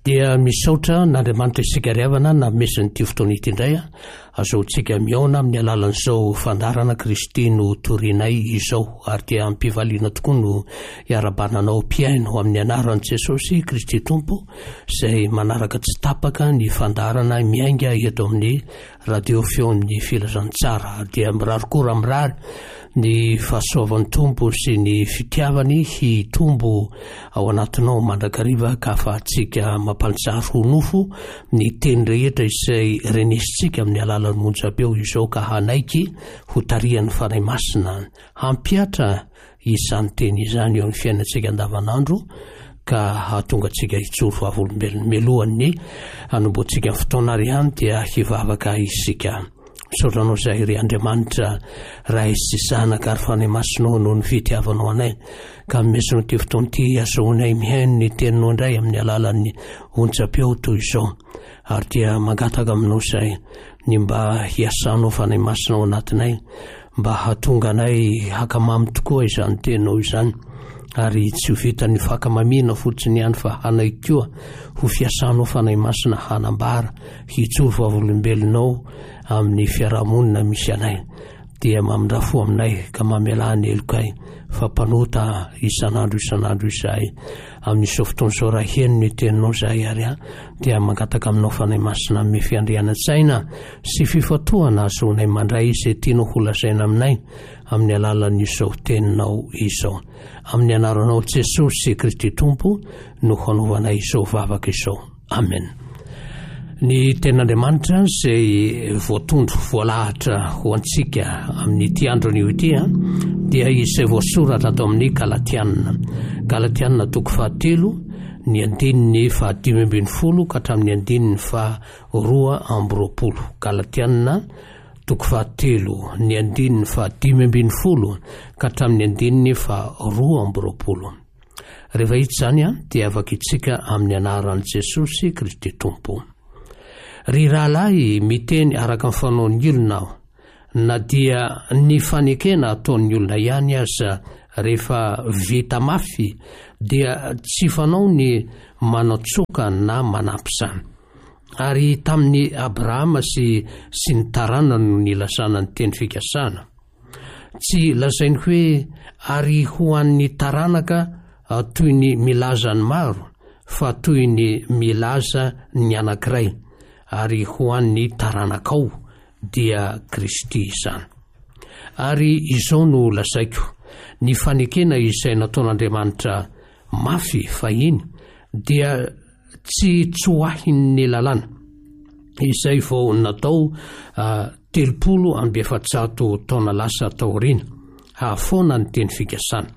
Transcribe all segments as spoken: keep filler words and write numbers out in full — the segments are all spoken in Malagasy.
dia misaotra n'Andriamanitra isika riavana na mesin'ity fotoana ity indray a azahoantsika miaona amin'ny alalan'izao fandarana Kristy no torinay izao ary dia ampivaliana tokoa no iarabananao mpiaino amin'ny anaran'i Jesosy Kristy Tompo izay manaraka tsy tapaka ny fandarana miainga eto amin'ny radio feo amin'ny filazantsara ary dia mirarikora mirary ny fahasoavan'ny tompo sy ny fitiavany hitombo ao anatinao mandrakariva ka afahantsika mampalitsary ho nofo ny teny rehetra izay renesintsika amin'ny alalan'ny onjam-peo izao ka hanaiky ho tarihan'ny fanahy masina hampiatra izany teny izany eo amin'ny fiainantsika andavanandro ka hahatonga antsika hitsoro vavolombelona melohan'ny hanomboantsika ny fotoana ihany dia hivavaka isika. Misaotranao izay ry Andriamanitra raha izy zanaka ary fanahy masinao noho ny fitiavanao anay ka mesonao ity fotoana ity azahoanay mihaino ny teninao indray amin'ny alalan'ny onjam-peo toy izao ary dia mangataka aminao izay ny mba hiasanao fanahy masinao anatinay mba hahatonga anay hakamamy tokoa izany teninao izany ary tsy ho vita ny fakamamiana fotsiny ihany fa hanay koa ho fiasanao fanahy masina hanambara hitsoro vavolombelonao amin'ny fiarahamonina misy anay dia mamindrafo aminay ka mamelany elokay fa mpanota isanandro isanandro izay amin'izao fotoana izao raha heno ny teninao izay ary a dia mangataka aminao fanahy masina amin'ny fiandrianan-tsaina sy fifatohana azoanay mandray izay tianao ho lazaina aminay amin'ny alalan'izao teninao izao amin'ny anaranao Jesosy Kristy Tompo no hanaovanay izao vavaka izao. Amen. Ny ten'Andriamanitra izay voatondro voalahatra ho antsika amin'ity androny ity a dia izay voasoratra atao amin'ny Galatiana. Galatiana toko fahatelo ny andininy fahadimy ambin'ny folo ka hatramin'ny andininy faharoa amby roapolo. Galatiana toko fahatelo ny andininy fahadimy ambin'ny folo ka hatramin'ny andininy faharoa amby roapolo. Rehefa hita izany a dia afaka itsika amin'ny anaran'i Jesosy Kristy Tompo. Ry rahalahy miteny araka ny fanaon'ny olona aho na dia ny fanekena ataon'ny olona ihany aza rehefa vita mafy dia tsy fanao ny manatsoka na manampy izany. Ary tamin'ny Abrahama sy sy ny tarana no nilazana ny teny fikasana. Tsy lazainy hoe ary ho an'ny taranaka toy ny milaza ny maro fa toy ny milaza ny anankiray ary ho an'ny taranakao dia Kristy izany. Ary izao no lazaiko ny fanekena izay nataon'Andriamanitra mafy fahiny dia tsy tsoahin'ny lalàna izay vao natao uh, telopolo amby efatrato taona lasa taoriana hahafoana ny teny fikasana.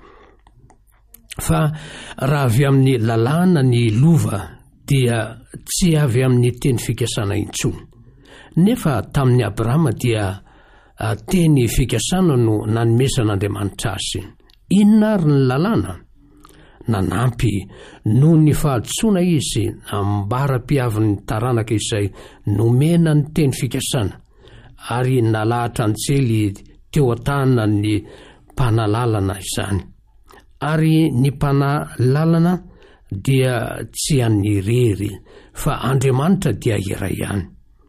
Fa raha avy amin'ny lalàna ny lova dia tsy avy amin'ny teny fikasana intsony. Nefa tamin'ny Abrahama dia uh, teny fikasana no nanomezan'Andriamanitra azy. Inona ary ny lalàna? Nanampy noho ny fahadsoana izy ambara-piavin'ny taranaka izay nomena ny teny fikasana ary nalahatra anjely teo an-tana ny mpanalalana izany. Ary ny mpanalalana dia tsy an'ny irery fa Andriamanitra dia iray ihany.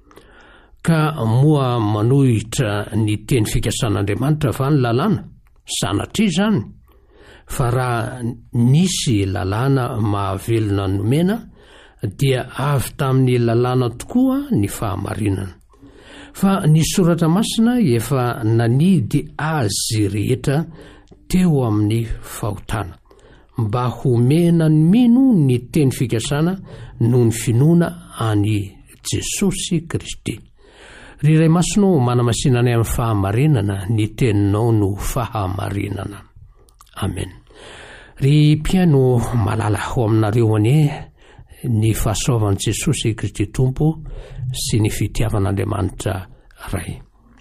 Ka moa manohitra ny teny fikasan'Andriamanitra fa ny lalàna sanatria izany. Fa raha nisy lalàna mahavelona nomena dia avy tamin'ny lalàna tokoa ny fahamarinana. Fa ny soratra masina efa nanidy azy rehetra teo amin'ny fahotana mba homena ny mino ny teny fikasana noho ny finoana any Jesosy Kristy. Ry iray masinao manamasinanay amin'ny fahamarinana ny teninao no fahamarinana. Amen. Ry mpiaino malala ho aminareo anie ny fahasoavan'i Jesosy Kristy Tompo sy ny fitiavan'Andriamanitra ray.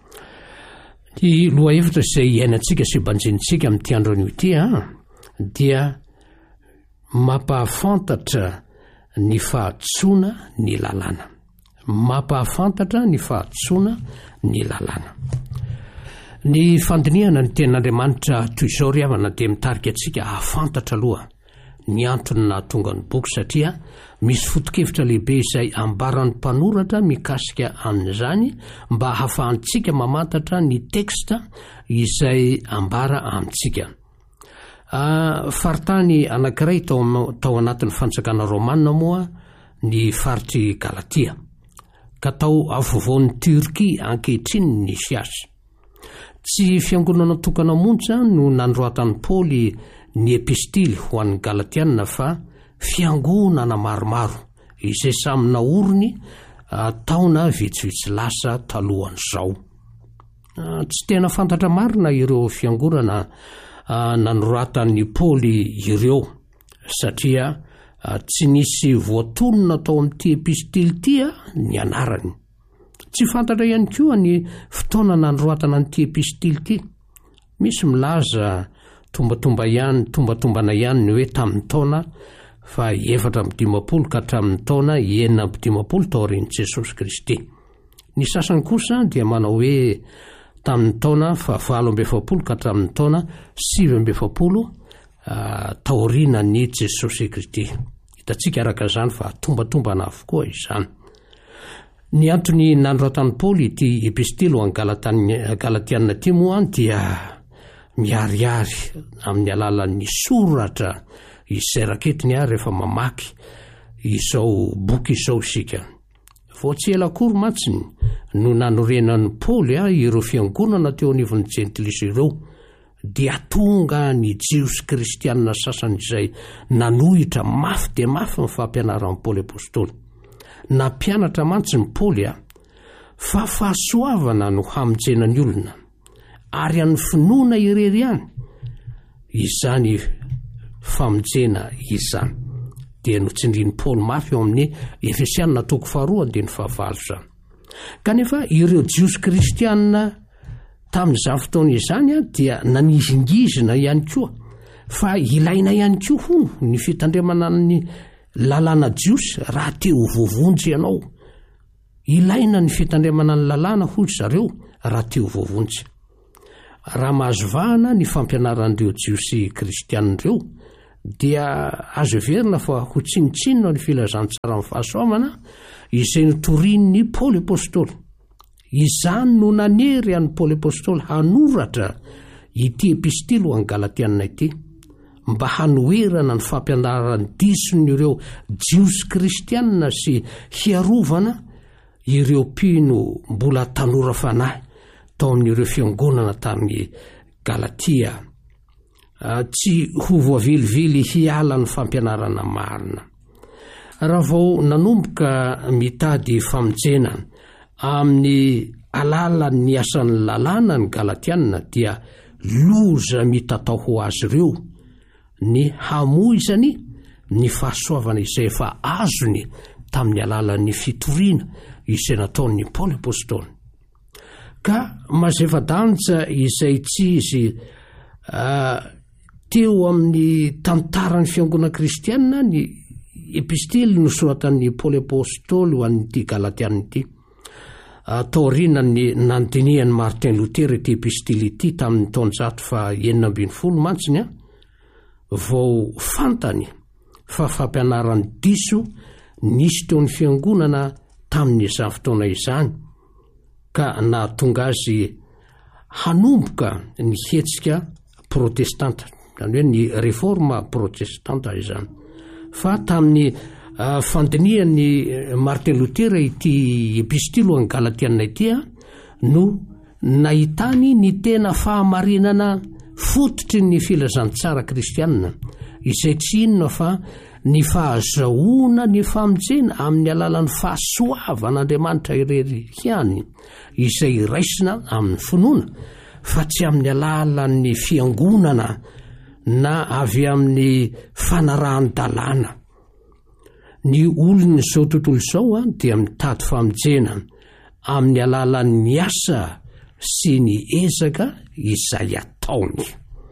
Ny loha hevitra izay iainantsika sy banjinitsika amin'ity androny ity a dia mampahafantatra ny fahatsoana ny lalàna. Mampahafantatra ny fahatsoana ny lalàna. Ny fandinihana ny ten'Andriamanitra toy izao ry havana dia mitarika antsika hahafantatra aloha ny antony nahatonga ny boky satria misy foto-kevitra lehibe izay ambaran'ny mpanoratra mikasika amin'izany mba hahafahantsika mamantatra ny teksta izay ambara amintsika. Uh, faritany anankiray tao, tao anatin'ny fanjakana Romanina moa ny faritry Galatia ka tao afovoan'ny Turkia ankehitriny ny siasy. Tsy fiangonana tokana monja no nandroatan'ny Paoly ny epistily ho an'ny Galatianina fa fiangonana maromaro izay samy naoriny uh, taona vitsivitsy lasa talohan'izao. Uh, tsy tena fantatra marina ireo fiangonana uh, nanoratan'ny Paoly ireo satria uh, tsy nisy voatonona tao amin'ity epistily ity ny anarany. Tsy fantatra ihany koa ny fotoana nanoratana an'ity epistily ity. Misy milaza tombatomba ihany, tombatombana ihany ny hoe tamin'ny taona fa efatra amby dimampolo ka hatramin'ny taona enina amby dimampolo tao aorian'i Jesosy Kristy. Ny sasany kosa dia manao hoe tamin'ny taona fa valo amby efapolo ka hatramin'ny taona sivy amby efapolo uh, tao aorian'i Jesosy Kristy. Hitantsika araka izany fa tombatombana avokoa izany. Ny antony nanoratan'ny Paoly ity epistily ho an'ny Galatianina ity moa dia miariary amin'ny alalan'ny soratra izay raketiny ary rehefa mamaky izao boky izao isika. Vao tsy ela akory matsiny no nanorenan'ny Paoly ireo fiangonana teo anivon'ny jentilisa ireo dia tonga ny jiosy kristianina sasany izay nanohitra mafy dia mafy ny fampianaran'ny Paoly apôstôly. Nampianatra mantsy ny Paoly fa fahasoavana no hamonjena ny olona ary amin'ny finoana irery ihany izany famonjena izany. Dia notsindrin'ny Paoly mafy eo amin'ny Efesianina toko faharoa andiny fahavalo izany. Kanefa ireo jiosy kristianina tamin'izany fotoana izany dia nanizingizina ihany koa fa ilaina ihany koa ho ny fitandremana ny lalàna jiosy raha te ho voavonjy ianao. Ilaina ny fitandremana ny lalàna hoy zareo raha te ho voavonjy. Raha mahazovahana ny fampianaran'ireo jiosy kristianireo dia azo everina fa ho tsinitsinina ny filazantsara amin'ny fahasoavana izay notorian'ny Paoly apôstôly. Izany no nanery an'ny Paoly apôstôly hanoratra ity epistily ho an'ny Galatianina ity mba hanoerana ny fampianarany dison'ireo jiosy kristianina sy hiarovana ireo mpino mbola tanora fanahy tao amin'ireo fiangonana tamin'ny Galatia. Uh, tsy ho voavilivily hiala ny fampianarana marina. Raha vao nanomboka mitady famonjena amin'ny alalan'ny asan'ny lalàna ny Galatianina dia loza mitatao ho azy ireo ny hamoizany ny fahasoavana izay efa azony tamin'ny alalan'ny fitoriana izay nataon'ny Paoly apôstôly. Ka mazava-danja izay tsy izy uh, teo amin'ny tantaran'ny fiangonana kristianina ny epistily nosoratan'ny Paoly apôstôly ho an'ity Galatianina ity. Taorianany nandinihan'ny Martin Luther ity epistily ity tamin'ny taonjato fa enina ambin'ny folo mantsiny a vao fantany fa fampianaran'ny diso nisy teo ny fiangonana tamin'izany fotoana izany ka nahatonga azy hanomboka ny hetsika protestanta, izany hoe ny réforme protestanta izany. Fa tamin'ny uh, fandinihan'ny Martin Luther ity epistily ho an'ny Galatianina ity no nahitany ny tena fahamarinana fototry ny filazantsara kristianina izay tsy inona fa ny fahazahoana ny famonjena amin'ny alalan'ny fahasoavan'Andriamanitra irery ihany izay iraisina amin'ny finoana fa tsy amin'ny alalan'ny fiangonana na avy amin'ny fanarahan-dalàna. Ny olona izao tontolo izao dia mitady famonjena amin'ny alalan'ny asa sy ny ezaka izay ataony.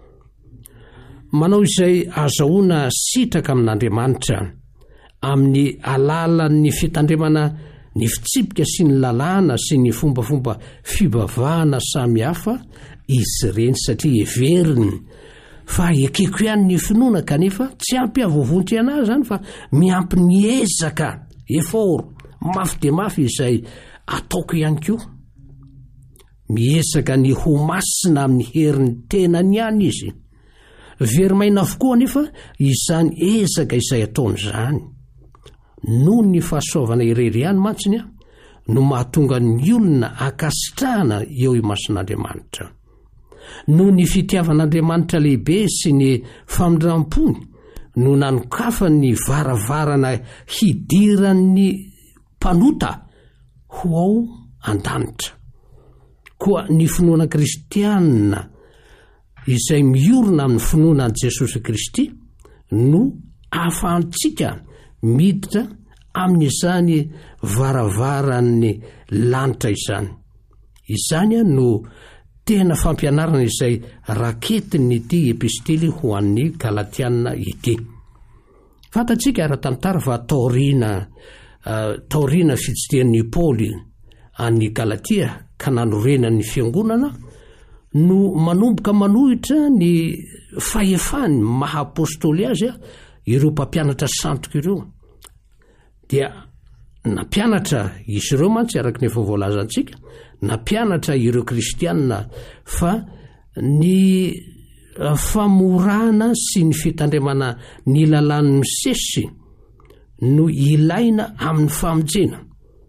Manao izay azahoana sitraka amin'Andriamanitra amin'ny alalan'ny fitandremana ny fitsipika sy ny lalàna sy ny fombafomba fibavahana samy hafa izy ireny satria everiny fa ekeko ihany ny finoana kanefa tsy ampy avovontsy anazy zany fa miampy ny ezaka eforo mafy de mafy izay ataoko ihany koa. Miezaka ny ho masina amin'ny herin'ny tenany ihany izy. Verimaina avokoa nefa izany ezaka izay ataony zany. Noho ny fahasoavana irery ihany mantsiny no mahatonga ny olona akasitrahana eo i mason'Andriamanitra. Noho ny fitiavan'Andriamanitra lehibe sy ny famindram-pony no nanokafa ny varavarana hidiran'ny mpanota ho ao an-danitra. Koa ny finoana kristianina izay miorina amin'ny finoana an' Jesosy Kristy no ahafahantsika miditra amin'izany varavaran'ny lanitra izany. Izany no tena fampianarana izay raketiny ity epistily ho an'ny Galatiana ity. Fantatsika ara-tantara fa taorina uh, taorina fijitean'ny Paoly an'ny Galatia ka nanorenan'ny fiangonana no manomboka manohitra ny fahefany maha-apôstôly azy ireo mpampianatra santrika ireo. Dia nampianatra izy ireo mantsy araka ny efa voalazantsika, nampianatra ireo kristianina fa ny famorana sy ny fitandremana ny lalàn'ny misesy no ilaina amin'ny famonjena.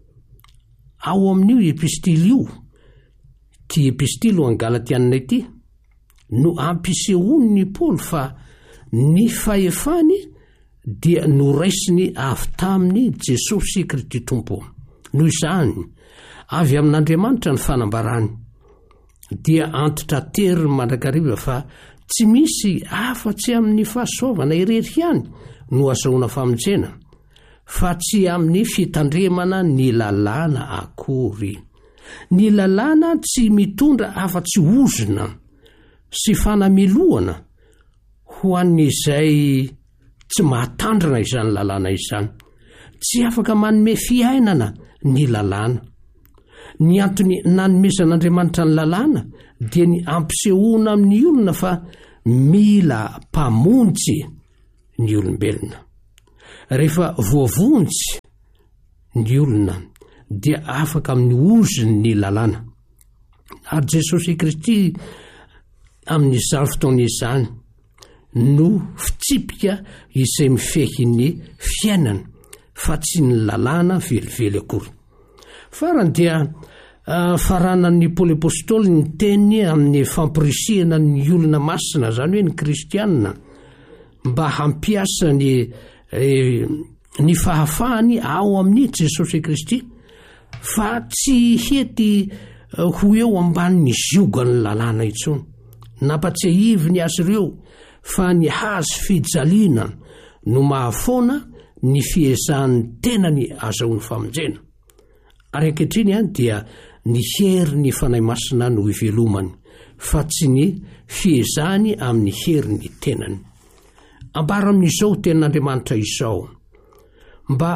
Ao amin'io epistily io, ty epistily ho an Galatiana ity, no ampisehoany ny Paoly fa ny fahefany dia noraisiny avy taminy Jesosy Kristy Tompo. Noho izany, avy amin'Andriamanitra ny fanambarany, dia antitra tery mandrakariva fa tsy misy afa-tsy amin'ny fahasoavana irery ihany no azahoana famonjena, fa tsy amin'ny fitandremana ny lalàna akory. Ny lalàna tsy mitondra afa-tsy ozona sy fanameloana ho an'izay tsy mahatandrina izany lalàna izany. Tsy afaka manome fiainana ny lalàna. Ny antony nanomezan'Andriamanitra ny lalàna dia ny ampisehoana amin'ny olona fa mila mpamonjy ny olombelona. Rehefa voavonjy ny olona dia afaka amin'ny ozony ny lalàna. Ary Jesosy Kristy amin'izany fotoana izany no fitsipika izay mifehy ny fiainana fa tsy ny lalàna velively akory. Farany dia uh, faranan'ny Paoly apôstôly ny teny amin'ny fampirisihana ny olona masina, zany hoe ny kristianina, mba hampiasa ny, eh, ny fahafahany ao amin'ny Jesosy Kristy, fa tsy hety uh, ho eo ambanin'ny ziogany lalàna intsony. Nampatsiahiviny azy ireo fa ny hazo fijaliana no mahafoana ny fiezahan'ny tenany azahoany famonjena. Ary ankehitriny ihany dia ny hery ny fanahy masina no ivelomany, fa tsy ny fiezahany amin'ny hery ny tenany. Ambara amin'izao tenin'Andriamanitra izao, mba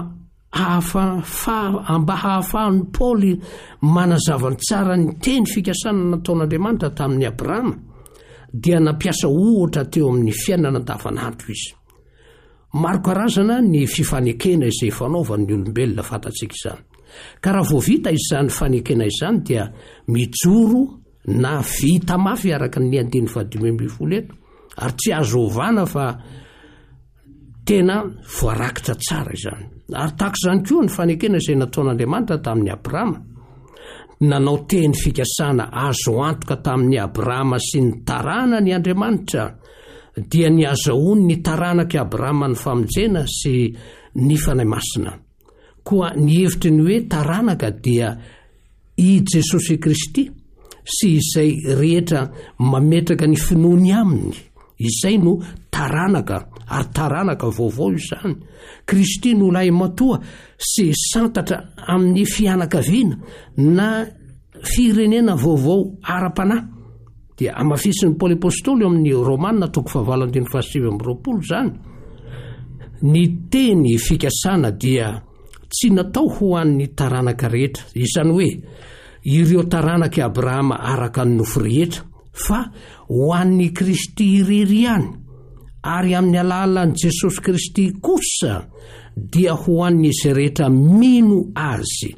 hahafahan'ny Paoly manazava ny tsara ny teny fikasana nataon'Andriamanitra tamin'ny Abrahama, dia nampiasa ohatra teo amin'ny fiainana andavanandro izy. Maro karazana ny fifanekena izay fanaovan'ny olombelona, fantatsika izany. Ka raha vao vita izany fanekena izany dia mijoro na vita mafy araka ny andiny fahadimy ambin'ny folo eto, ary tsy azo ovana fa tena voarakitra tsara izany. Ary tahaka izany koa ny fanekena izay nataon'Andriamanitra tamin'ny Abrahama. Nanao teny fikasana azo antoka tamin'ny Abrahama sy ny taranany Andriamanitra, dia ny azahoany ny taranaka Abrahama ny famonjena sy ny fanahy masina. Koa ny hevitry ny hoe taranaka dia i Jesosy Kristy sy izay rehetra mametraka ny finoany aminy, izay no taranaka, ary taranaka vaovao izany. Kristy no lay matoa sy santatra amin'ny fianakaviana na firenena vaovao ara-panahy. Dia amafisin'ny Paoly apôstôly amin'ny Romanina toko fahavalo andiny fahasivy amby roapolo zany, ny teny fikasana dia tsy natao ho an'ny taranaka rehetra, izany hoe ireo taranaka Abrahama araka ny nofo rehetra, fa ho an'ny Kristy irery ihany, ary amin'ny alalan'i Jesosy Kristy kosa dia ho an'ny izay rehetra mino azy.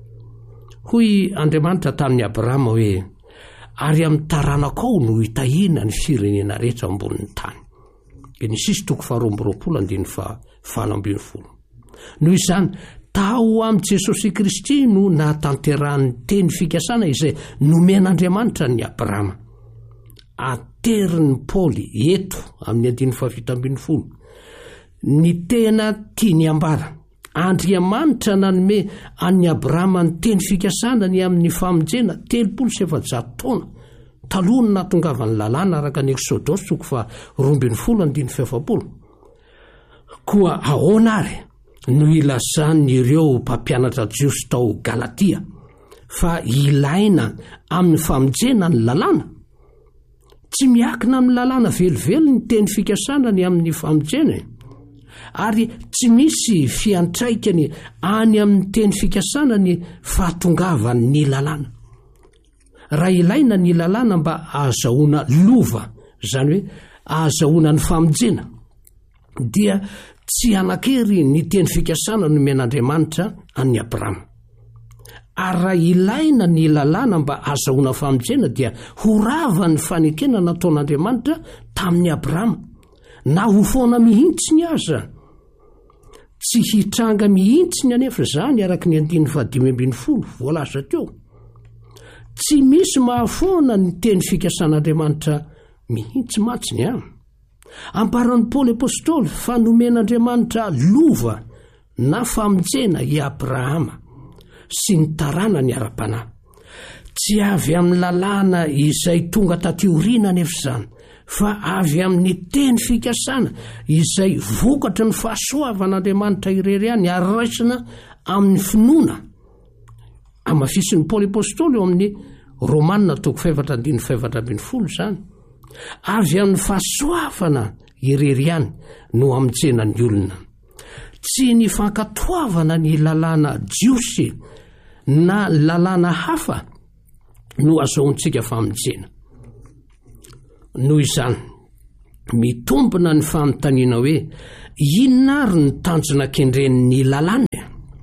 Hoy Andriamanitra tamin'ny Abrahama hoe, ary amin'ny taranakao no hitahina ny firenena rehetra ambonin'ny tany. Genesis toko faharoa amby roapolo andiny valo ambin'ny folo. Noho izany, tao amin'i Jesosy Kristy no nahatanterahany teny fikasana izay nomen'Andriamanitra ny Abrahama. Aterin'ny Paoly eto amin'ny andiny fahafito ambin'ny folo. Ny tena tiany ambara, Andriamanitra nanome an'ny Abrahama ny teny fikasana ny amin'ny famonjena telopolo sy efajato taona taloha ny nahatongavany lalàna araka ny Eksôdôsy toko fa roa ambin'ny folo andiny fefapolo. Koa ahoana ary no ilazany ireo mpampianatra jiosy tao Galatia fa ilaina amin'ny famonjena ny lalàna? Tsy miakina amin'ny lalàna velively ny teny fikasana ny amin'ny famonjena, ary tsy misy fiantraikany any amin'ny teny fikasana ny fahatongavany ny lalàna. Raha ilaina ny lalàna mba ahazahoana lova, zany hoe ahazahoana ny famonjena, dia tsy anakery ny teny fikasana nomen'Andriamanitra an'ny Abrahama. Ary raha ilaina ny lalàna mba ahazahoana famonjena dia ho rava ny fanekena nataon'Andriamanitra tamin'ny Abrahama, na ho foana mihitsy ny aza. Tsy hitranga mihitsy ny anefa zany araka ny andiny fahadimy ambin'ny folo voalaza teo. Tsy misy mahafoana ny teny fikasan'Andriamanitra mihitsy matsiny a. Amparan'ny Paoly apôstôly fa nomen'Andriamanitra lova na famonjena i Abrahama sy ny tarana ny ara-panahy. Tsy avy amin'ny lalàna izay tonga tatioriana nefa zany, fa avy amin'ny teny fikasana izay vokatry ny fahasoavan'Andriamanitra irery ihany ary raisina amin'ny finoana. Amafisin'ny Paoly apôstôly eo amin'ny Romanina toko faefatra andiny faefatra ambin'ny folo zany. Avy amin'ny fahasoavana irery ihany no amonjena ny olona. Tsy ny fankatoavana ny lalàna jiosy na lalàna hafa no azahoantsika famonjena. Noho izany, mitombina ny fanontaniana hoe inona ary ny tanjona kendren'ny lalàna?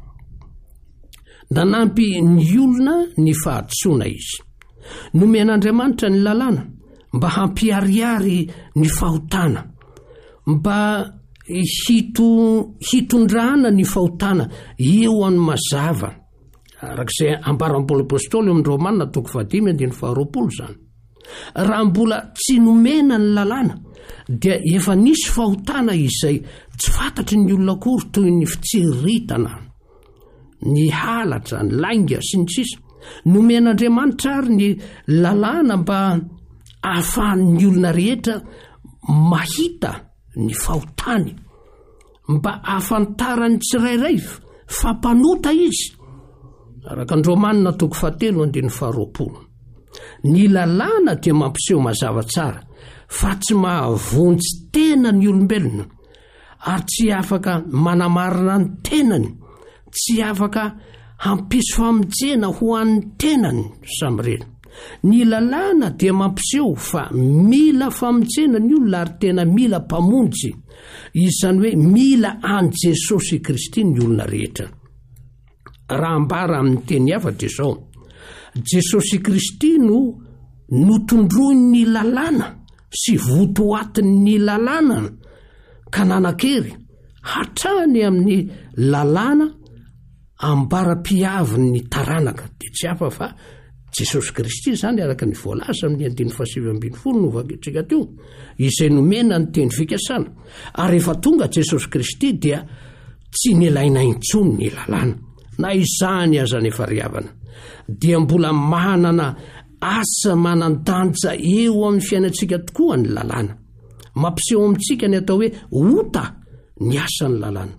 Nanampy ny olona ny fahatsoana izy. Nomen'Andriamanitra ny lalàna mba hampiariary ny fahotana, mba hito, hitondrana ny fahotana eo amin'ny mazava. Arak'izay ambaran'ny Paoly apôstôly amin'ny Romanina toko fahadimy andiny faharoapolo zany. Raha mbola tsy nomena ny lalàna dia efa nisy fahotana izay tsy fantatry ny olona akory, toy ny fitsiritana, ny halatra, ny lainga sy ny sisa. Nomen'Andriamanitra ary ny lalàna mba ahafahan'ny olona rehetra mahita ny fahotany, mba ahafantarany tsirairay fa mpanota izy. Araka ny Romanina toko fahatelo andiny faharoapolo. Ny lalàna dia mampiseho mazava tsara fa tsy mahavonjy tena ny olombelona, ary tsy afaka manamarina ny tenany, tsy afaka hampisy famonjena ho an'ny tenany samirena. Ny lalàna dia mampiseho fa mila famonjena ny olona ary tena mila mpamonjy, izany hoe mila an Jesosy Kristy ny olona rehetra. Raha ambara amin'ny teny hafatra izao, Jesosy Kristy no notondroiny ny lalàna sy votoatiny ny lalàna ka nanan-kery hatrany amin'ny lalàna ambara-piaviny ny taranaka. Dia tsy hafa fa Jesosy Kristy zany araka ny voalaza amin'ny andiny fahasivy ambin'ny folo no vakintsika teo, izay nomena ny teny fikasana. Ary rehefa tonga Jesosy Kristy dia tsy nilaina intsony ny lalàna, na izany aza nefa riavana, dia mbola manana asa manan-danja eo amin'ny fiainantsika tokoa ny lalàna. Mampiseho amintsika ny atao hoe ota ny asan'ny lalàna.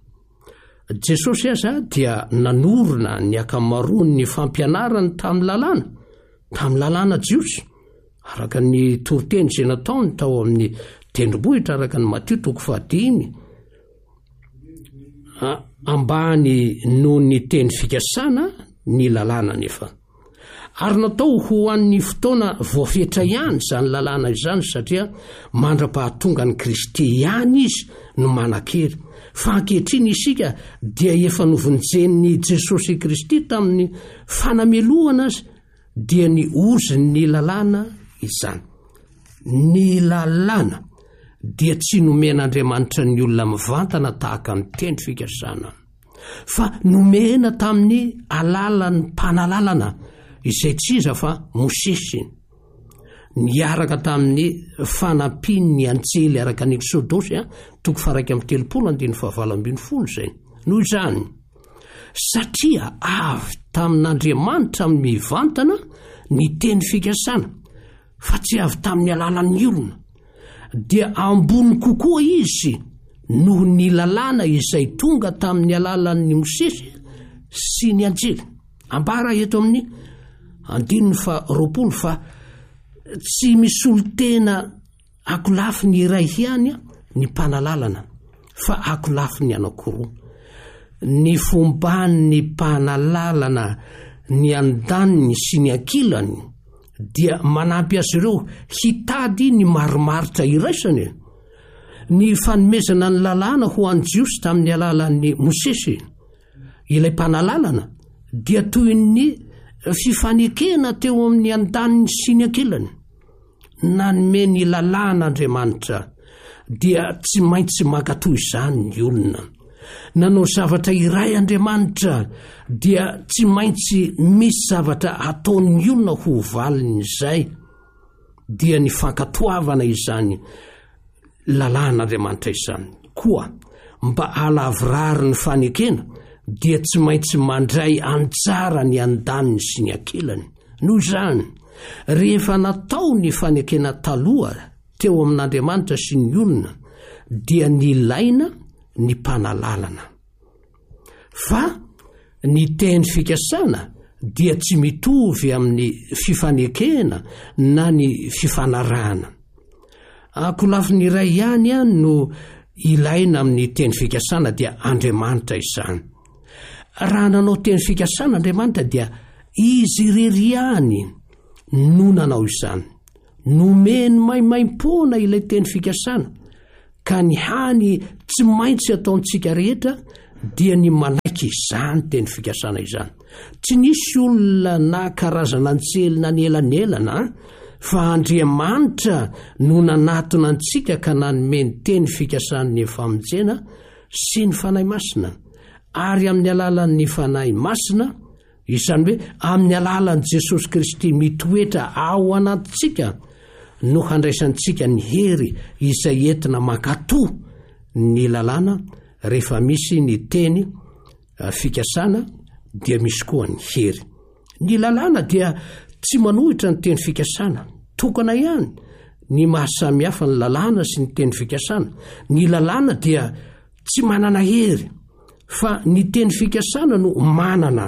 Jesosy aza dia nanorona ny akamaroany ny fampianarany tamin'ny lalàna, tamin'ny lalàna jiosy, araka ny toriteny izay nataony tao amin'ny tendrombohitra araka ny Matio toko fahadimy, ambany noho ny teny fikasana ny lalàna nefa. ary natao ho an'ny fotoana voafetra ihany zany lalàna izany satria mandra-pahatonga ny Kristy ihany izy no manan-kery. Fa ankehitriny isika dia efa novonjen'i Jesosy Kristy tamin'ny fanamelohana azy dia ny ozy ny lalàna izany. Ny lalàna dia tsy nomen'Andriamanitra ny olona mivantana tahaka ny teny fikasana, fa nomena tamin'ny alalan'ny mpanalalana izay tsy iza fa Mosesy, niaraka tamin'ny fanampiny ny anjely araka ny Eksôdosy toko faraika amin'ny telopolo andiny fahavalo ambin'ny folo zay. Noho izany, satria avy tamin'Andriamanitra mivantana ny teny fikasana, fa tsy avy tamin'ny alalan'ny olona, dia ambony kokoa izy noho ny lalàna izay tonga tamin'ny alalan'ny Mosesy sy ny anjely. Ambara eto amin'ny andininy fa roapolo fa tsy misy olo tena akolafiny iray ihany ny mpanalalana, fa akolafiny anankiroa. Ny fomban'ny mpanalalana ny andaniny sy ny ankilany dia manampy azy ireo hitady ny marimaritra iraisany. Ny fanomezana ny lalàna ho an'ny Jiosy tamin'ny alalan'ny Mosesy, ilay mpanalalana, dia toy ny fifanekena teo amin'ny andaniny sy ny ankilany. Nanome ny lalàn'Andriamanitra dia tsy maintsy mankatoy izany ny olona. Nanao zavatra iray Andriamanitra dia tsy maintsy misy zavatra ataon'ny olona ho valiny izay. Dia ny fankatoavana izany lalàn'Andriamanitra izany. Koa mba halavrary ny fanekena dia tsy maintsy mandray anjara ny andaniny sy ny ankilany. Noho izany, rehefa natao ny fanekena taloha teo amin'Andriamanitra sy ny olona, dia nilaina ny mpanalalana. Fa ny teny fikasana dia tsy mitovy amin'ny fifanekena na ny fifanarahana. Akolafiny iray ihany ihany no ilaina amin'ny teny fikasana dia Andriamanitra izany. Raha nanao teny fikasana Andriamanitra dia izy irery ihany no nanao izany. Nomeny maimaim-poana ilay teny fikasana, ka ny hany tsy maintsy ataontsika rehetra dia ny manaiky izany teny fikasana izany. Tsy nisy olona na karazana anjely na nelanelana, fa Andriamanitra no nanatona antsika ka nanome ny teny fikasan'ny famonjena sy ny fanahy masina. Ary amin'ny alalan'ny fanahy masina, izany hoe amin'ny alalan'i Jesosy Kristy mitoetra ao anatintsika, no handraisantsika ny hery izay entina mankatoa ny lalàna. Rehefa misy ny teny fikasana dia misy koa ny hery. Ny lalàna dia tsy manohitra ny teny fikasana, tokana ihany ny mahasamihafa ny lalàna sy ny teny fikasana. Ny lalàna dia tsy manana hery, fa ny teny fikasana no manana.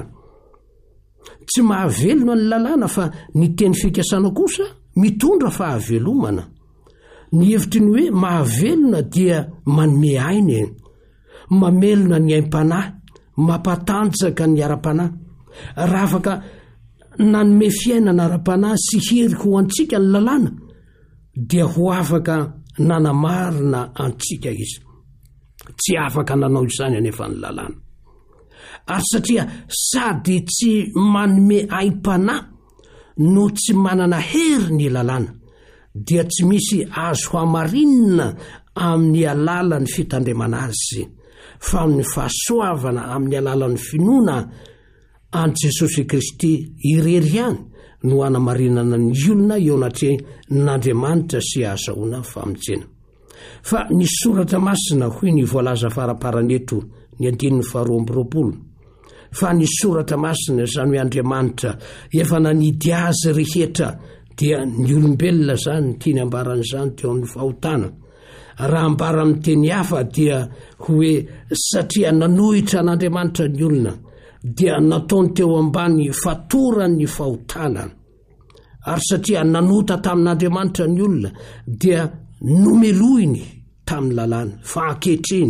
Tsy mahavelona ny lalàna, fa ny teny fikasana kosa mitondra fahavelomana. Ny hevitry ny hoe mahavelona dia manome ainy, mamelona ny aim-panahy, mampatanjaka ny ara-panahy. Raha afaka nanome fiainana ara-panahy sy hery ho antsika ny lalàna, dia ho afaka nanamarina antsika izy. Tsy afaka nanao izany anefa ny lalàna. Ary satria sady tsy manome aim-panahy no tsy manana hery ny lalàna, dia tsy misy azo hamarinina amin'ny alalan'ny fitandremana azy, fa amin'ny fahasoavana amin'ny alalan'ny finoana an Jesosy Kristy irery ihany no hanamarinana ny olona eo anatrehan'Andriamanitra sy ahazahoana famonjena. Fa ny soratra masina hoy ny voalaza faraparan'eto ny andininy faharoa amby roapolo, fa ny soratra masina izany hoe Andriamanitra efa nanidy azy rehetra, dia ny olombelona zany tiany ambaran'izany teo amin'ny fahotana. Raha ambara amin'ny teny hafa dia hoe satria nanohitra an'Andriamanitra ny olona, dia nataony teo ambany fatorany fahotana. Ary satria nanota tamin'Andriamanitra ny olona, dia nomelohiny tamin'ny lalàna. Fa ankehitriny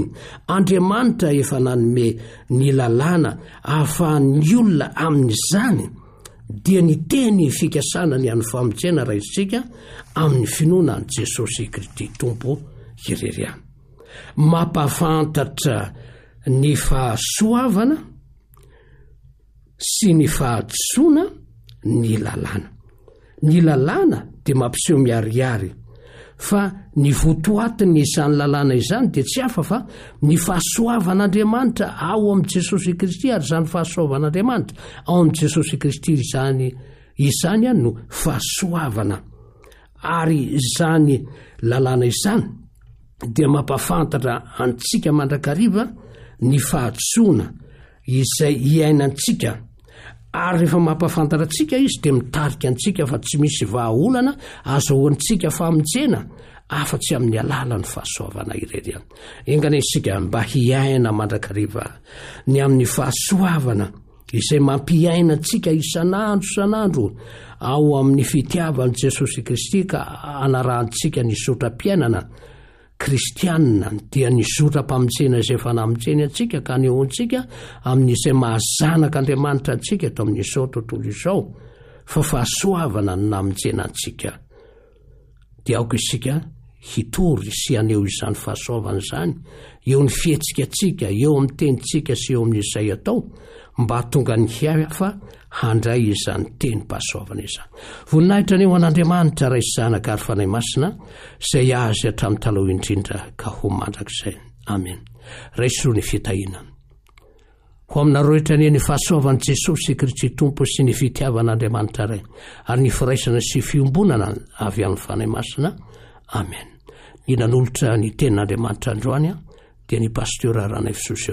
Andriamanitra efa nanome ny lalàna ahafahan'ny olona amin'izany dia ny teny fikasana ny an'ny famonjena raisitsika amin'ny finoana ny Jesosy Kristy tompo irery. Mampafantatra ny fahasoavana sy ny fahatsoana ny lalàna. Ny lalàna dia mampiseho miariary, fa ny votoatiny izany lalàna izany dia tsy hafa fa ny fahasoavan'Andriamanitra ao amin'ny Jesosy Kristy, ary izany fahasoavan'Andriamanitra ao amin'ny Jesosy Kristy izany izany no fahasoavana. Ary izany lalàna izany dia mampafantatra antsika mandrakariva ny fahatsoana izay iainantsika, ary rehefa mampafantatra antsika izy dia mitarika antsika fa tsy misy vahaolana azahoantsika famonjena afa-tsy amin'ny alalan'ny fahasoavana irery. Engana isika mba hiaina mandrakariva ny amin'ny fahasoavana izay mampiaina antsika isan'andro isan'andro ao amin'ny fitiavan'i Jesosy Kristy, ka anarahantsika ny sotram-piainana kristianina dia ny sotram-pamonjena izay efa namonjeny antsika ka anehoantsika amin'izay mahazanaka Andriamanitra antsika eto amin'izao tontolo izao, fa fahasoavana no namonjena antsika. Dia aoka isika hitory sy aneho izany fahasoavana izany eo ny fihetsika antsika, eo amin'ny tenitsika sy eo amin'izay atao, mba tonga ny hiafa handray izany tenim-pahasoavana izany. Voninahitra ny eo an'Andriamanitra ray sy zanaka ary fanahy masina izay azy hatramin'ny taloha indrindra ka ho mandrakizay. Amen. Raisoa ny fitahiana. Ho aminareo rehetra ny fahasoavan'i Jesosy Kristy tompo sy ny fitiavan'Andriamanitra ray, ary ny firaisana sy fiombonana avy amin'ny fanahy masina. Amen. Ny nanolotra ny tenin'Andriamanitra androany dia ny pasteur Ranafisoa